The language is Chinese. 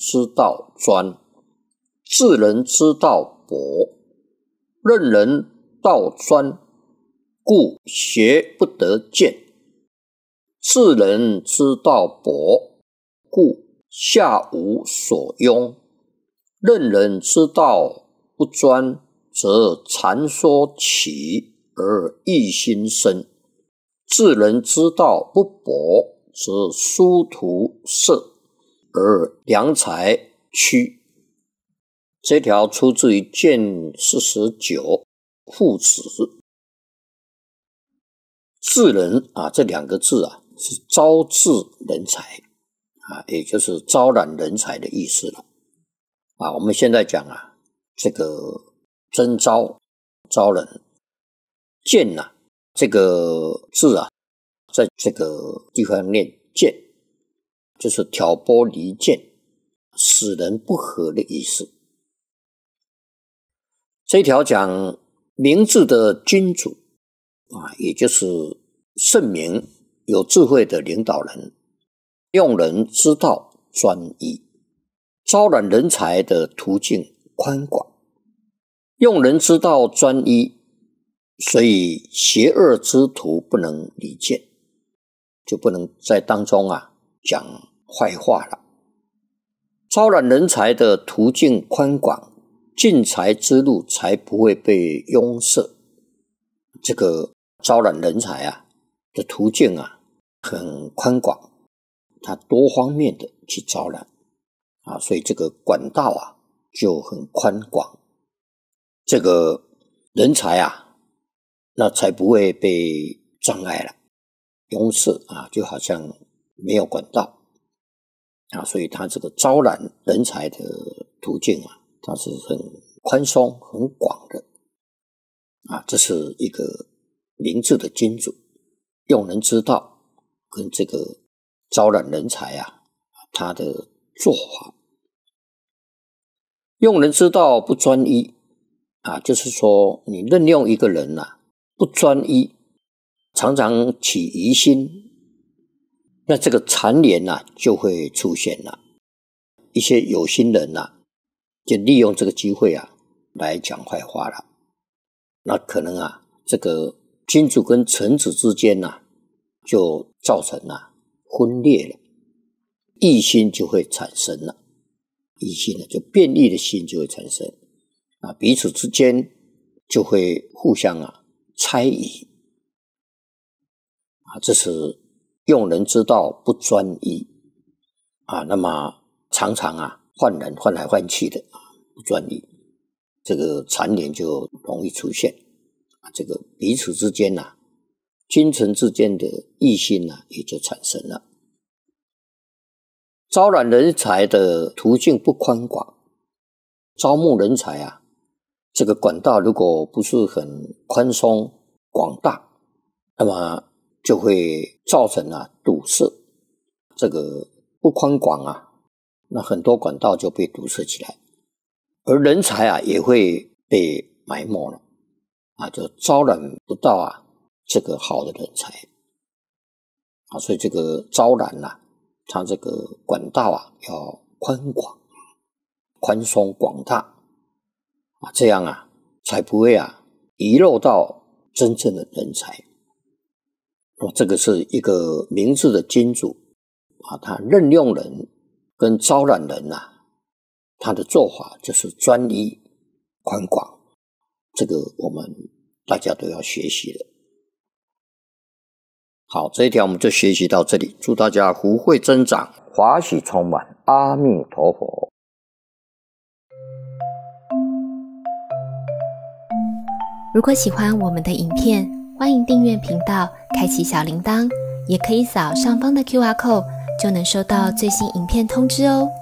之道专，智人之道博。任人道专，故学不得见；智人之道博，故下无所拥。任人之道不专，则禅说起而异心生；智人之道不博，则殊途色而良才屈。这条出自于卷49父子。智人这两个字是招致人才也就是招揽人才的意思了我们现在讲这个征招人。荐这个字在这个地方念荐，就是挑拨离间，使人不和的意思。这条讲明智的君主也就是圣明有智慧的领导人，用人之道专一，招揽人才的途径宽广。用人之道专一，所以邪恶之徒不能离间，就不能在当中讲坏话了。招揽人才的途径宽广，进财之路才不会被拥塞。这个招揽人才的途径很宽广，它多方面的去招揽所以这个管道就很宽广。这个人才那才不会被障碍了，拥塞就好像没有管道所以它这个招揽人才的途径它是很宽松很广的这是一个明智的君主用人之道跟这个招揽人才他的做法。用人之道不专一就是说你任用一个人不专一，常常起疑心，那这个谗言就会出现了。一些有心人就利用这个机会来讲坏话了。那可能这个君主跟臣子之间就造成分裂了，异心就会产生了。异心就变异的心就会产生彼此之间就会互相猜疑这是用人之道不专一那么常常换人换来换去的不专一，这个谗言就容易出现这个彼此之间君臣之间的异心也就产生了。招揽人才的途径不宽广，招募人才这个管道如果不是很宽松广大，那么就会造成堵塞。这个不宽广那很多管道就被堵塞起来，而人才也会被埋没了就招揽不到这个好的人才所以这个招揽它这个管道要宽广宽松广大这样才不会遗漏到真正的人才这个是一个明智的君主他任用人跟招揽人他的做法就是专一宽广，这个我们大家都要学习的。好，这一条我们就学习到这里，祝大家福慧增长，华喜充满，阿弥陀佛。 如果喜欢我们的影片，欢迎订阅频道，开启小铃铛，也可以扫上方的 QR code， 就能收到最新影片通知哦。